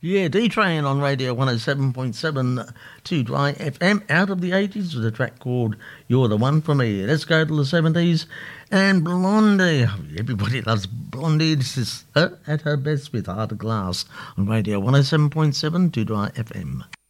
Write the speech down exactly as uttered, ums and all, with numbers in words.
Yeah, D-Train on Radio one oh seven point seven to Dry F M, out of the eighties with a track called You're the One for Me. Let's go to the seventies and Blondie. Everybody loves Blondie. This is her at her best with Heart of Glass on Radio one oh seven point seven to Dry F M.